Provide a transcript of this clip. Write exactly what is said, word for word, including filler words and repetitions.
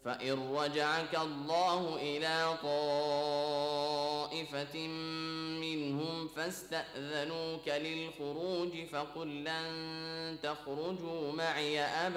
فإن رجعك الله إلى طائفة منهم فاستأذنوك للخروج فقل لن تخرجوا معي أبدا